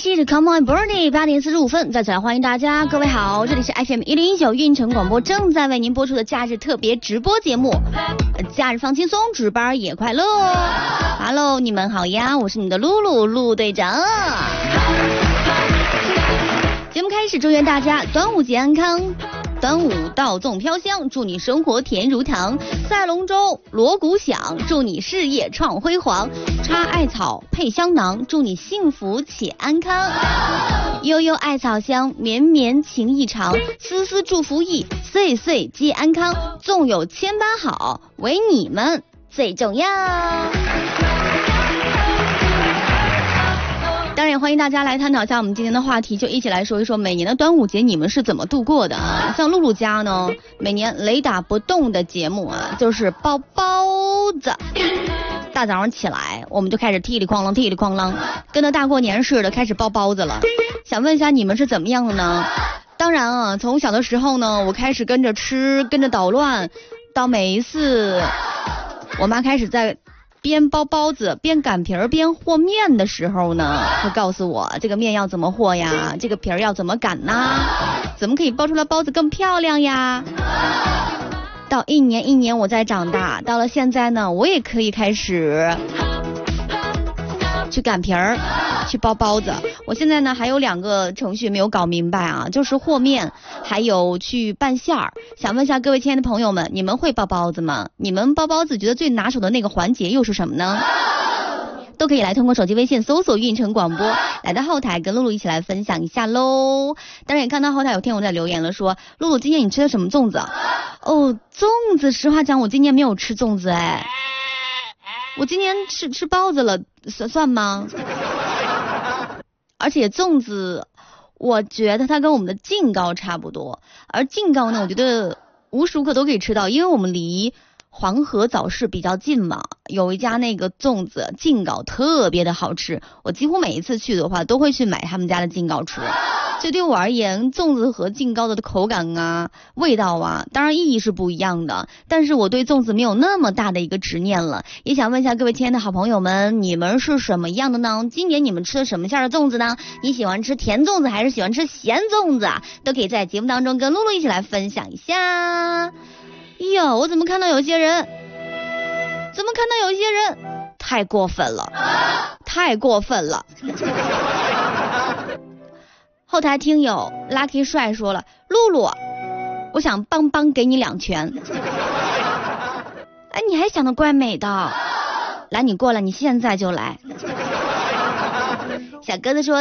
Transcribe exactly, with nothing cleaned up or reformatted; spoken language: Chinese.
七是 Come on Birthday 八点四十五分，再次来欢迎大家，各位好，这里是 F M 一零一九运城广播正在为您播出的假日特别直播节目，假日放轻松，值班也快乐。Hello， 你们好呀，我是你的露露陆队长。节目开始，祝愿大家端午节安康。端午稻粽飘香，祝你生活甜如糖；赛龙舟锣鼓响，祝你事业创辉煌；插艾草配香囊，祝你幸福且安康。悠悠艾草香，绵绵情意长；丝丝祝福意，岁岁皆安康。纵有千般好，唯你们最重要。当然也欢迎大家来探讨一下我们今天的话题，就一起来说一说每年的端午节你们是怎么度过的啊？像露露家呢，每年雷打不动的节目啊，就是包包子。大早上起来，我们就开始踢里哐啷踢里哐啷，跟着大过年似的开始包包子了。想问一下你们是怎么样的呢？当然啊，从小的时候呢，我开始跟着吃，跟着捣乱，到每一次我妈开始在边包包子边擀皮儿边和面的时候呢，会告诉我这个面要怎么和呀，这个皮儿要怎么擀呐，怎么可以包出来包子更漂亮呀。到一年一年我在长大，到了现在呢，我也可以开始去擀皮儿，去包包子。我现在呢还有两个程序没有搞明白啊，就是和面还有去拌馅儿。想问一下各位亲爱的朋友们，你们会包包子吗？你们包包子觉得最拿手的那个环节又是什么呢？都可以来通过手机微信搜索运城广播，来到后台跟露露一起来分享一下喽。当然也看到后台有听友在留言了，说露露今年你吃的什么粽子？哦，粽子，实话讲我今年没有吃粽子哎，我今年吃吃包子了，算算吗？而且粽子我觉得它跟我们的劲糕差不多，而劲糕呢我觉得无时无刻都可以吃到，因为我们离黄河早市比较近嘛，有一家那个粽子劲糕特别的好吃，我几乎每一次去的话都会去买他们家的劲糕吃。所以对我而言，粽子和劲糕的口感啊味道啊当然意义是不一样的，但是我对粽子没有那么大的一个执念了。也想问一下各位亲爱的好朋友们，你们是什么样的呢？今年你们吃的什么馅的粽子呢？你喜欢吃甜粽子还是喜欢吃咸粽子啊？都可以在节目当中跟露露一起来分享一下。哟，我怎么看到有些人怎么看到有些人太过分了，太过分了。后台听友 Lucky 帅说了，露露我想邦邦给你两拳。哎，你还想得怪美的，来你过来，你现在就来。小鸽子说